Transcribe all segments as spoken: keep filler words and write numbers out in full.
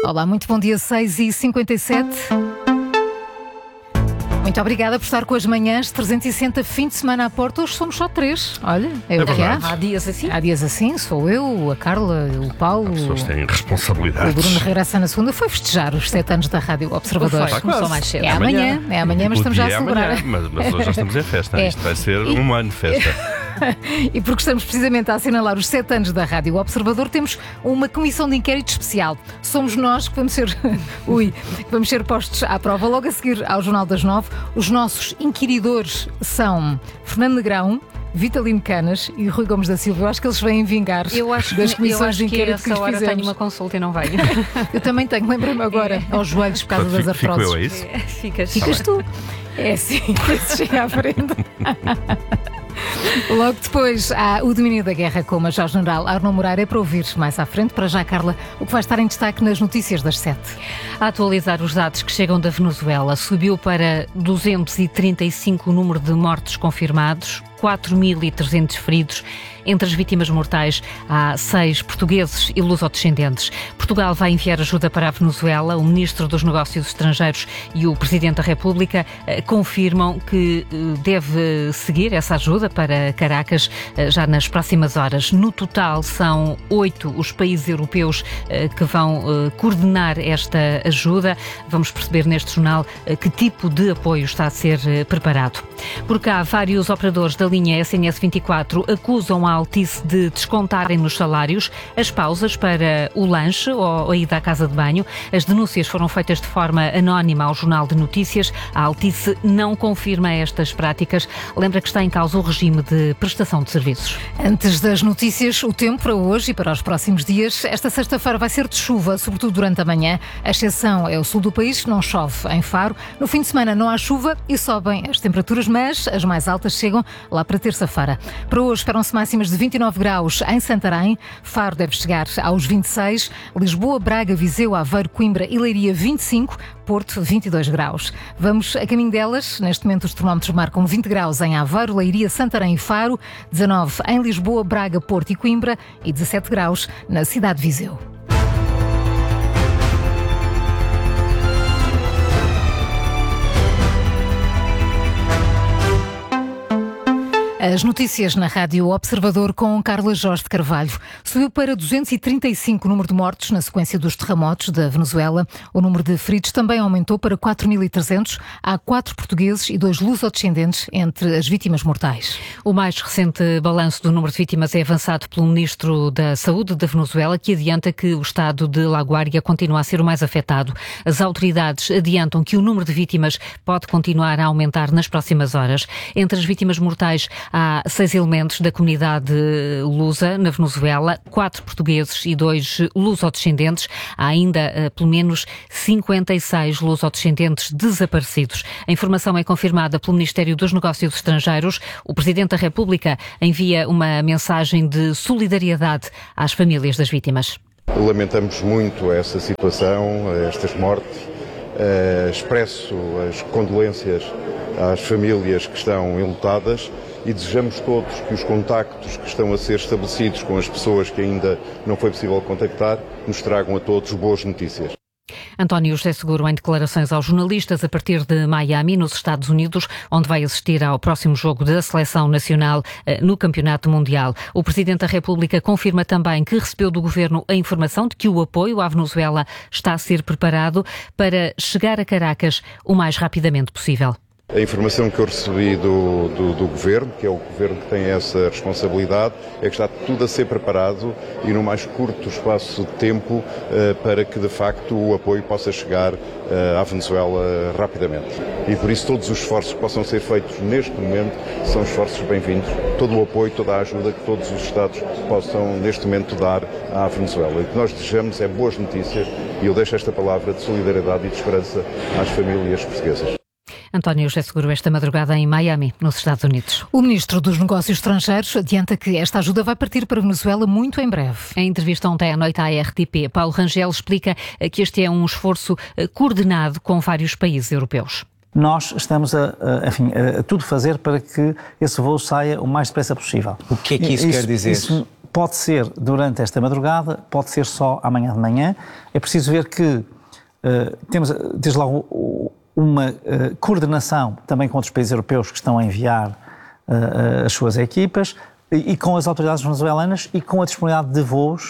Olá, muito bom dia, seis e cinquenta e sete. Muito obrigada por estar com as manhãs trezentos e sessenta, fim de semana à porta. Hoje somos só três. Olha, é, é o que há. Há dias assim. Há dias assim, sou eu, a Carla, o Paulo. As pessoas têm responsabilidades. O Bruno regressa na segunda. Foi festejar os sete anos da Rádio Observador. Foi, começou mais cedo. É amanhã, é amanhã, mas O estamos já a dia é celebrar. amanhã, mas, mas hoje já estamos em festa. É. Isto vai ser um ano de festa. E porque estamos precisamente a assinalar os sete anos da Rádio Observador, temos uma comissão de inquérito especial. Somos nós que vamos ser, ui, que vamos ser postos à prova. Logo a seguir ao Jornal das Nove, os nossos inquiridores são Fernando Negrão, Vitalino Canas e Rui Gomes da Silva. Eu acho que eles vêm vingar Eu acho, das eu comissões acho de que inquérito que, essa lhes hora fizemos. tenho uma consulta e não venho. Eu também tenho, lembra-me agora, aos joelhos por causa das Portanto, fico, fico artroses. eu, é isso? Ficas. Ficas tu. É assim, esse chega à frente. Logo depois há o domínio da guerra com o Major-General Arno Moreira. É para ouvir mais à frente. Para já, Carla, o que vai estar em destaque nas notícias das sete? A atualizar os dados que chegam da Venezuela, subiu para duzentos e trinta e cinco o número de mortos confirmados, quatro mil e trezentos feridos. Entre as vítimas mortais há seis portugueses e lusodescendentes. Portugal vai enviar ajuda para a Venezuela. O Ministro dos Negócios Estrangeiros e o Presidente da República eh, confirmam que eh, deve seguir essa ajuda para Caracas eh, já nas próximas horas. No total, são oito os países europeus eh, que vão eh, coordenar esta ajuda. Vamos perceber neste jornal eh, que tipo de apoio está a ser eh, preparado. Por cá, vários operadores da linha S N S vinte e quatro acusam a Altice de descontarem nos salários as pausas para o lanche ou a ida à casa de banho. As denúncias foram feitas de forma anónima ao Jornal de Notícias. A Altice não confirma estas práticas. Lembra que está em causa o regime de prestação de serviços. Antes das notícias, o tempo para hoje e para os próximos dias. Esta sexta-feira vai ser de chuva, sobretudo durante a manhã. A exceção é o sul do país, que não chove em Faro. No fim de semana não há chuva e sobem as temperaturas, mas as mais altas chegam lá para terça-feira. Para hoje esperam-se máximas de vinte e nove graus em Santarém. Faro deve chegar aos vinte e seis. Lisboa, Braga, Viseu, Aveiro, Coimbra e Leiria vinte e cinco. Porto, vinte e dois graus. Vamos a caminho delas. Neste momento os termómetros marcam vinte graus em Aveiro, Leiria, Santarém e Faro, dezanove em Lisboa, Braga, Porto e Coimbra e dezassete graus na cidade de Viseu. As notícias na Rádio Observador com Carla Jorge de Carvalho. Subiu para duzentos e trinta e cinco o número de mortos na sequência dos terremotos da Venezuela. O número de feridos também aumentou para quatro mil e trezentos. Há quatro portugueses e dois lusodescendentes entre as vítimas mortais. O mais recente balanço do número de vítimas é avançado pelo Ministro da Saúde da Venezuela, que adianta que o estado de La Guardia continua a ser o mais afetado. As autoridades adiantam que o número de vítimas pode continuar a aumentar nas próximas horas. Entre as vítimas mortais há seis elementos da comunidade lusa na Venezuela, quatro portugueses e dois lusodescendentes. Há ainda uh, pelo menos cinquenta e seis lusodescendentes desaparecidos. A informação é confirmada pelo Ministério dos Negócios Estrangeiros. O Presidente da República envia uma mensagem de solidariedade às famílias das vítimas. Lamentamos muito essa situação, estas mortes. Uh, expresso as condolências às famílias que estão enlutadas e desejamos todos que os contactos que estão a ser estabelecidos com as pessoas que ainda não foi possível contactar nos tragam a todos boas notícias. António José Seguro em declarações aos jornalistas a partir de Miami, nos Estados Unidos, onde vai assistir ao próximo jogo da Seleção Nacional no Campeonato Mundial. O Presidente da República confirma também que recebeu do Governo a informação de que o apoio à Venezuela está a ser preparado para chegar a Caracas o mais rapidamente possível. A informação que eu recebi do, do, do Governo, que é o Governo que tem essa responsabilidade, é que está tudo a ser preparado e no mais curto espaço de tempo uh, para que de facto o apoio possa chegar uh, à Venezuela rapidamente. E por isso todos os esforços que possam ser feitos neste momento são esforços bem-vindos. Todo o apoio, toda a ajuda que todos os Estados possam neste momento dar à Venezuela. E o que nós desejamos é boas notícias e eu deixo esta palavra de solidariedade e de esperança às famílias portuguesas. António José Seguro esta madrugada em Miami, nos Estados Unidos. O Ministro dos Negócios Estrangeiros adianta que esta ajuda vai partir para a Venezuela muito em breve. Em entrevista ontem à noite à R T P, Paulo Rangel explica que este é um esforço coordenado com vários países europeus. Nós estamos a, a, enfim, a tudo fazer para que esse voo saia o mais depressa possível. O que é que isso, isso quer dizer? Isso pode ser durante esta madrugada, pode ser só amanhã de manhã. É preciso ver que uh, temos, desde logo, uma uh, coordenação também com outros países europeus que estão a enviar uh, as suas equipas e, e com as autoridades venezuelanas e com a disponibilidade de voos.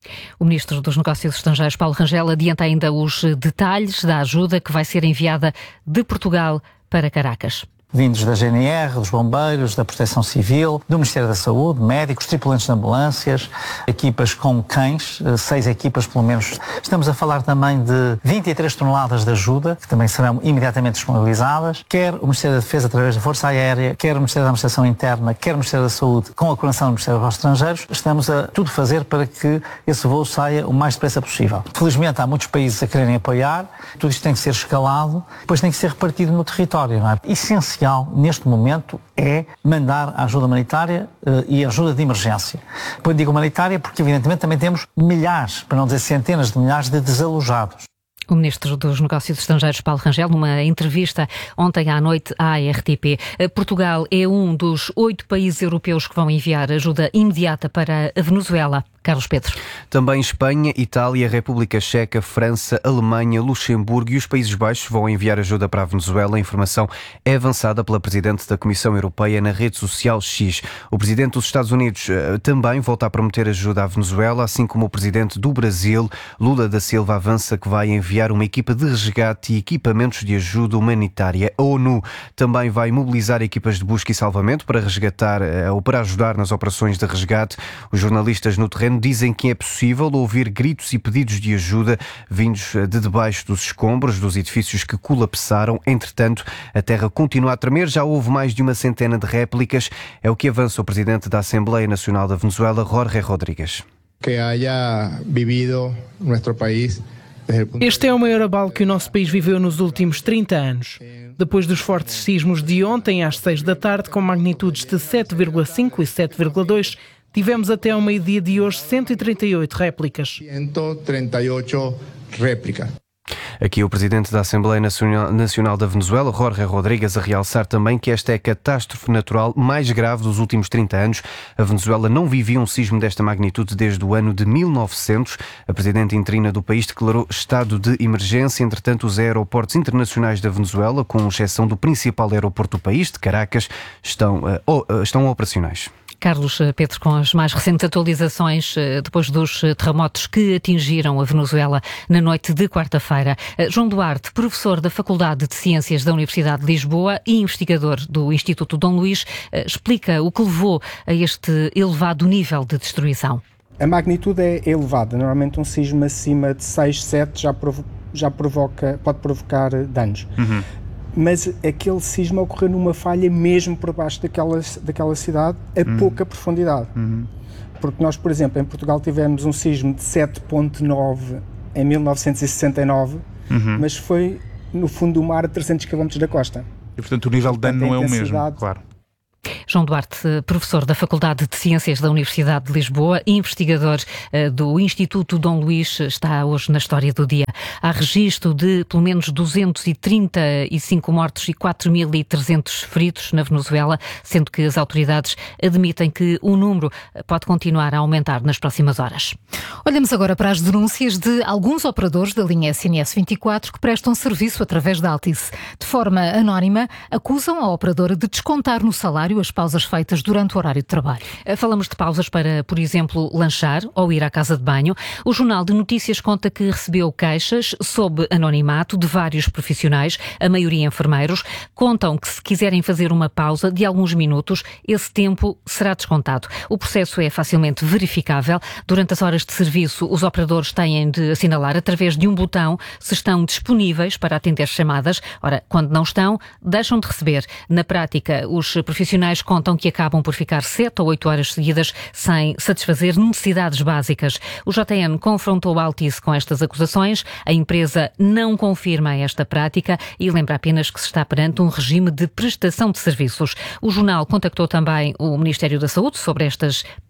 O Ministro dos Negócios Estrangeiros, Paulo Rangel, adianta ainda os detalhes da ajuda que vai ser enviada de Portugal para Caracas. Vindos da G N R, dos bombeiros, da Proteção Civil, do Ministério da Saúde, médicos, tripulantes de ambulâncias, equipas com cães, seis equipas pelo menos. Estamos a falar também de vinte e três toneladas de ajuda, que também serão imediatamente disponibilizadas, quer o Ministério da Defesa através da Força Aérea, quer o Ministério da Administração Interna, quer o Ministério da Saúde, com a coordenação do Ministério dos Estrangeiros. Estamos a tudo fazer para que esse voo saia o mais depressa possível. Felizmente há muitos países a quererem apoiar, tudo isto tem que ser escalado, depois tem que ser repartido no território, não é? Essencial neste momento é mandar a ajuda humanitária uh, e a ajuda de emergência. Depois digo humanitária porque evidentemente também temos milhares, para não dizer centenas de milhares de desalojados. O Ministro dos Negócios Estrangeiros, Paulo Rangel, numa entrevista ontem à noite à R T P. Portugal é um dos oito países europeus que vão enviar ajuda imediata para a Venezuela. Carlos Pedro. Também Espanha, Itália, República Checa, França, Alemanha, Luxemburgo e os Países Baixos vão enviar ajuda para a Venezuela. A informação é avançada pela Presidente da Comissão Europeia na rede social X. O Presidente dos Estados Unidos também volta a prometer ajuda à Venezuela, assim como o Presidente do Brasil, Lula da Silva, avança que vai enviar uma equipa de resgate e equipamentos de ajuda humanitária. A ONU também vai mobilizar equipas de busca e salvamento para resgatar ou para ajudar nas operações de resgate. Os jornalistas no terreno dizem que é possível ouvir gritos e pedidos de ajuda vindos de debaixo dos escombros dos edifícios que colapsaram. Entretanto, a terra continua a tremer. Já houve mais de uma centena de réplicas. É o que avança o Presidente da Assembleia Nacional da Venezuela, Jorge Rodríguez. Que haya vivido nosso país. Este é o maior abalo que o nosso país viveu nos últimos trinta anos. Depois dos fortes sismos de ontem às seis da tarde, com magnitudes de sete vírgula cinco e sete vírgula dois, tivemos até ao meio-dia de hoje cento e trinta e oito réplicas. cento e trinta e oito réplicas. Aqui o Presidente da Assembleia Nacional da Venezuela, Jorge Rodríguez, a realçar também que esta é a catástrofe natural mais grave dos últimos trinta anos. A Venezuela não vivia um sismo desta magnitude desde o ano de mil e novecentos. A Presidente interina do país declarou estado de emergência. Entretanto, os aeroportos internacionais da Venezuela, com exceção do principal aeroporto do país, de Caracas, estão, uh, estão operacionais. Carlos Pedro, com as mais recentes atualizações depois dos terremotos que atingiram a Venezuela na noite de quarta-feira. João Duarte, professor da Faculdade de Ciências da Universidade de Lisboa e investigador do Instituto Dom Luís, explica o que levou a este elevado nível de destruição. A magnitude é elevada. Normalmente um sismo acima de seis, sete já, provo- já provoca, pode provocar danos. Uhum. Mas aquele sismo ocorreu numa falha mesmo por baixo daquela, daquela cidade, a uhum. pouca profundidade. Uhum. Porque nós, por exemplo, em Portugal tivemos um sismo de sete vírgula nove em mil novecentos e sessenta e nove, uhum. mas foi no fundo do mar a trezentos quilómetros da costa. E, portanto, o nível de dano não é o mesmo, claro. João Duarte, professor da Faculdade de Ciências da Universidade de Lisboa e investigador do Instituto Dom Luís, está hoje na História do Dia. Há registro de pelo menos duzentos e trinta e cinco mortos e quatro mil e trezentos feridos na Venezuela, sendo que as autoridades admitem que o número pode continuar a aumentar nas próximas horas. Olhamos agora para as denúncias de alguns operadores da linha S N S vinte e quatro que prestam serviço através da Altice. De forma anónima, acusam a operadora de descontar no salário as pausas feitas durante o horário de trabalho. Falamos de pausas para, por exemplo, lanchar ou ir à casa de banho. O Jornal de Notícias conta que recebeu queixas sob anonimato de vários profissionais, a maioria enfermeiros. Contam que se quiserem fazer uma pausa de alguns minutos, esse tempo será descontado. O processo é facilmente verificável. Durante as horas de serviço, os operadores têm de assinalar através de um botão se estão disponíveis para atender chamadas. Ora, quando não estão, deixam de receber. Na prática, os profissionais contam que acabam por ficar sete ou oito horas seguidas sem satisfazer necessidades básicas. O J N confrontou a Altice com estas acusações. A empresa não confirma esta prática e lembra apenas que se está perante um regime de prestação de serviços. O jornal contactou também o Ministério da Saúde sobre estas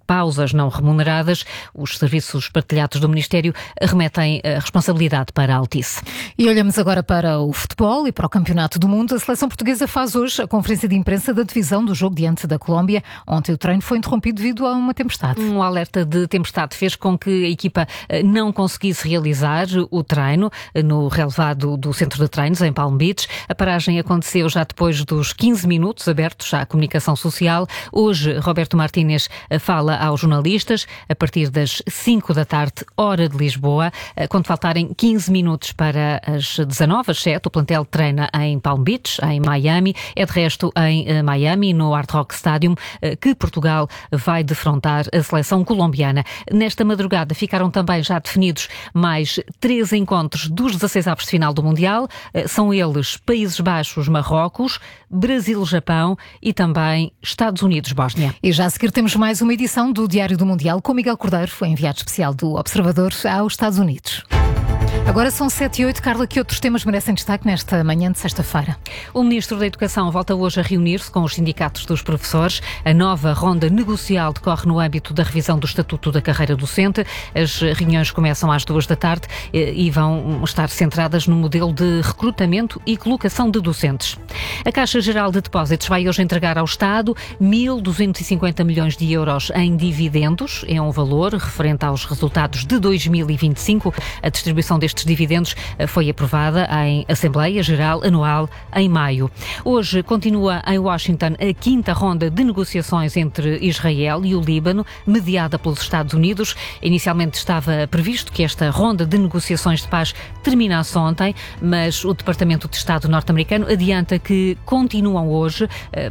pausas não remuneradas. Os serviços partilhados do Ministério remetem a responsabilidade para a Altice. E olhamos agora para o futebol e para o Campeonato do Mundo. A seleção portuguesa faz hoje a conferência de imprensa da divisão do jogo diante da Colômbia. Ontem o treino foi interrompido devido a uma tempestade. Um alerta de tempestade fez com que a equipa não conseguisse realizar o treino no relevado do centro de treinos em Palm Beach. A paragem aconteceu já depois dos quinze minutos abertos à comunicação social. Hoje, Roberto Martínez fala aos jornalistas a partir das cinco da tarde, hora de Lisboa. Quando faltarem quinze minutos para as dezanove, às sete, o plantel treina em Palm Beach, em Miami. É de resto em Miami, no Hard Rock Stadium, que Portugal vai defrontar a seleção colombiana. Nesta madrugada ficaram também já definidos mais três encontros dos dezasseis avos de final do Mundial. São eles Países Baixos, Marrocos, Brasil, Japão e também Estados Unidos, Bósnia. E já a seguir temos mais uma edição do Diário do Mundial com Miguel Cordeiro, foi enviado especial do Observador aos Estados Unidos. Agora são sete e oito. Carla, que outros temas merecem destaque nesta manhã de sexta-feira? O Ministro da Educação volta hoje a reunir-se com os sindicatos dos professores. A nova ronda negocial decorre no âmbito da revisão do Estatuto da Carreira Docente. As reuniões começam às duas da tarde e vão estar centradas no modelo de recrutamento e colocação de docentes. A Caixa Geral de Depósitos vai hoje entregar ao Estado mil duzentos e cinquenta milhões de euros em dividendos. É um valor referente aos resultados de dois mil e vinte e cinco. A distribuição destes dividendos foi aprovada em Assembleia Geral Anual em maio. Hoje continua em Washington a quinta ronda de negociações entre Israel e o Líbano, mediada pelos Estados Unidos. Inicialmente estava previsto que esta ronda de negociações de paz terminasse ontem, mas o Departamento de Estado norte-americano adianta que continuam hoje.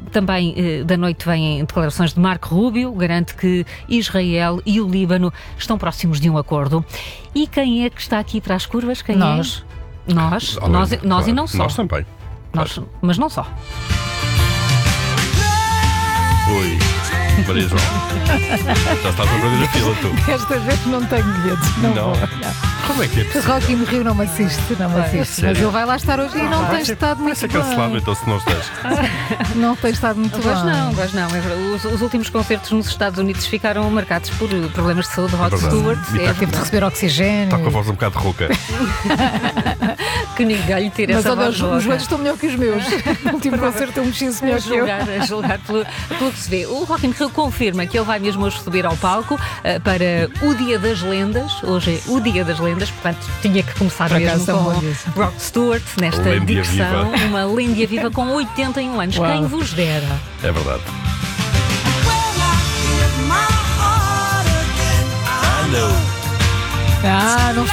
Também da noite vêm declarações de Marco Rubio, garante que Israel e o Líbano estão próximos de um acordo. E quem é que está aqui para as curvas? Quem nós. É? Nós. Olha, nós, nós claro. E não só. Nós também. Nós, mas não só. Oi, Maria João. Já estás a perder a fila, tu. Esta vez não tenho bilhetes. Não, não. não. Como é que é possível? Rock in Rio não me assiste, não me assiste. Mas ele vai lá estar hoje e não, não tem estado muito bem. bem. Vai ser cancelado, então, se não estás. Não tem estado muito bem. Mas não, mas não. Os, os últimos concertos nos Estados Unidos ficaram marcados por problemas de saúde. Rod é Stewart. É, teve de receber oxigênio. Está com a voz um bocado rouca. Que ninguém lhe tira mas essa olha, voz rouca. Os joelhos estão melhor que os meus. O último concerto é um muitíssimo melhor que eu. A julgar pelo, pelo que se vê. O Rock in Rio confirma que ele vai mesmo hoje subir ao palco uh, para o Dia das Lendas. Hoje é o Dia das Lendas, portanto tinha que começar Por mesmo com com Rod Stewart nesta Lêndia digressão. Viva. Uma lêndia viva com oitenta e um anos. Uau. Quem vos dera? É verdade. Ah, não